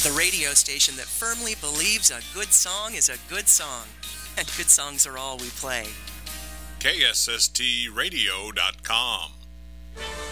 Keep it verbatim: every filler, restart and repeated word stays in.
the radio station that firmly believes a good song is a good song, and good songs are all we play. K S S T radio dot com